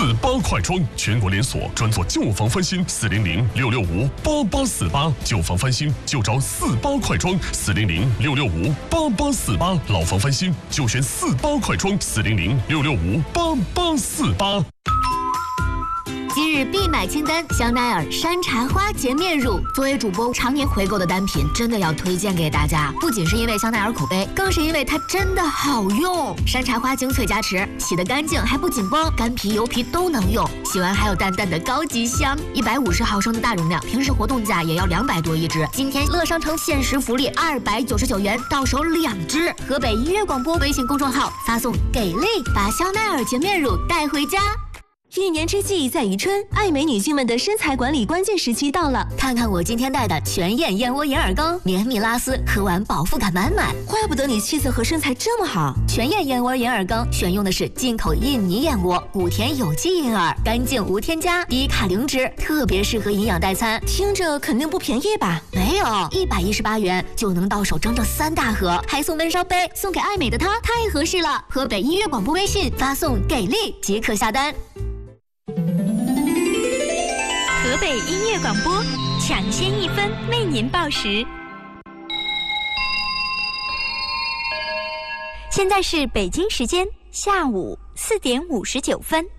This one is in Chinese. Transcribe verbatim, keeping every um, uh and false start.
四八快装，全国连锁，专做旧房翻新。四零零六六五八八四八，旧房翻新就找四八快装。四零零六六五八八四八，老房翻新就选四八快装。四零零六六五八八四八。 今日必买清单：香奈儿山茶花洁面乳。作为主播常年回购的单品，真的要推荐给大家。不仅是因为香奈儿口碑，更是因为它真的好用。山茶花精粹加持，洗得干净还不紧绷，干皮油皮都能用。洗完还有淡淡的高级香。一百五十毫升的大容量，平时活动价也要两百多一支。今天乐商城限时福利，二百九十九元到手两支。河北音乐广播微信公众号发送“给力”，把香奈儿洁面乳带回家。 一年之计在于春，爱美女性们的身材管理关键时期到了。 看看我今天带的全燕燕窝银耳羹，绵密拉丝，喝完饱腹感满满。 怪不得你气色和身材这么好。 全燕燕窝银耳羹选用的是进口印尼燕窝，谷田有机银耳，干净无添加，低卡零脂，特别适合营养代餐。 听着肯定不便宜吧？ 没有，一百一十八元就能到手整整三大盒，还送温烧杯，送给爱美的她太合适了。河北音乐广播微信发送“给力”即可下单。 河北音乐广播，抢先一分为您报时。现在是北京时间下午四点五十九分。